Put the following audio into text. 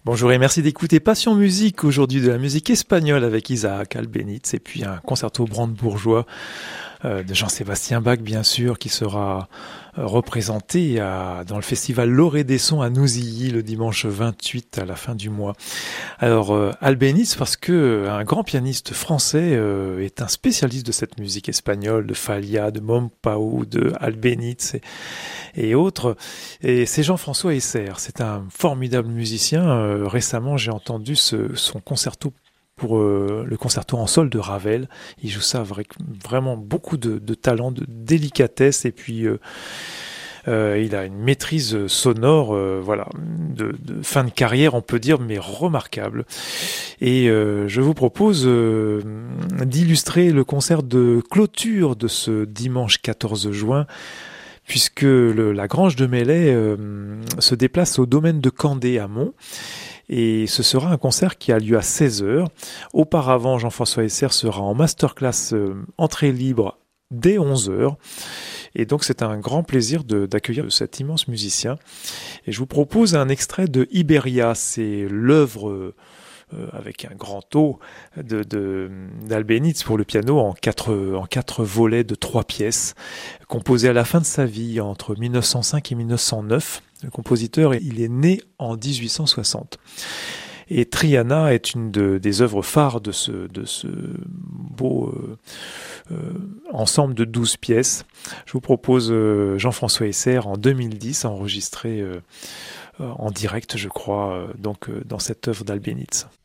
Bonjour et merci d'écouter Passion Musique, aujourd'hui de la musique espagnole avec Isaac Albéniz et puis un concerto brandebourgeois de Jean-Sébastien Bach bien sûr qui sera représenté dans le festival L'Orée des Sons à Nouzilly le dimanche 28 à la fin du mois. Alors Albéniz parce que un grand pianiste français est un spécialiste de cette musique espagnole, de Falla, de Mompau, de Albéniz et autres. Et c'est Jean-François Esser, c'est un formidable musicien. Récemment j'ai entendu son concerto pour le concerto en sol de Ravel. Il joue ça avec vraiment beaucoup de talent, de délicatesse et puis il a une maîtrise sonore de fin de carrière on peut dire, mais remarquable. Et je vous propose d'illustrer le concert de clôture de ce dimanche 14 juin puisque la Grange de Melay se déplace au domaine de Candé à Mont. Et ce sera un concert qui a lieu à 16h. Auparavant, Jean-François Esser sera en masterclass entrée libre dès 11h. Et donc c'est un grand plaisir d'accueillir cet immense musicien. Et je vous propose un extrait de Iberia, c'est l'œuvre avec un grand O d'Albéniz pour le piano en quatre volets de 3 pièces, composé à la fin de sa vie entre 1905 et 1909. Le compositeur, il est né en 1860. Et Triana est une des œuvres phares de ce beau ensemble de 12 pièces. Je vous propose Jean-François Esser en 2010, enregistré en direct, je crois, dans cette œuvre d'Albéniz.